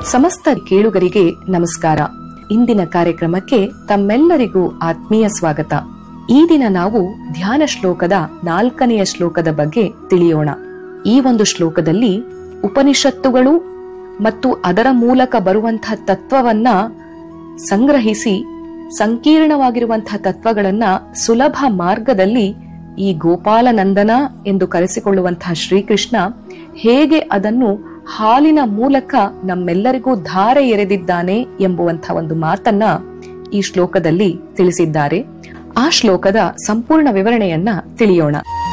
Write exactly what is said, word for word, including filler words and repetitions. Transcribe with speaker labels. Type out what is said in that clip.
Speaker 1: ಸಮಸ್ತ ಕೇಳುಗರಿಗೆ ನಮಸ್ಕಾರ. ಇಂದಿನ ಕಾರ್ಯಕ್ರಮಕ್ಕೆ ತಮ್ಮೆಲ್ಲರಿಗೂ ಆತ್ಮೀಯ ಸ್ವಾಗತ. ಈ ದಿನ ನಾವು ಧ್ಯಾನ ಶ್ಲೋಕದ ನಾಲ್ಕನೆಯ ಶ್ಲೋಕದ ಬಗ್ಗೆ ತಿಳಿಯೋಣ. ಈ ಒಂದು ಶ್ಲೋಕದಲ್ಲಿ ಉಪನಿಷತ್ತುಗಳು ಮತ್ತು ಅದರ ಮೂಲಕ ಬರುವಂತಹ ತತ್ವವನ್ನ ಸಂಗ್ರಹಿಸಿ ಸಂಕೀರ್ಣವಾಗಿರುವಂತಹ ತತ್ವಗಳನ್ನ ಸುಲಭ ಮಾರ್ಗದಲ್ಲಿ ಈ ಗೋಪಾಲನಂದನ ಎಂದು ಕರೆಸಿಕೊಳ್ಳುವಂತಹ ಶ್ರೀಕೃಷ್ಣ ಹೇಗೆ ಅದನ್ನು ಹಾಲಿನ ಮೂಲಕ ನಮ್ಮೆಲ್ಲರಿಗೂ ಧಾರೆ ಎರೆದಿದ್ದಾನೆ ಎಂಬುವಂತಹ ಒಂದು ಮಾತನ್ನ ಈ ಶ್ಲೋಕದಲ್ಲಿ ತಿಳಿಸಿದ್ದಾರೆ. ಆ ಶ್ಲೋಕದ ಸಂಪೂರ್ಣ ವಿವರಣೆಯನ್ನ ತಿಳಿಯೋಣ.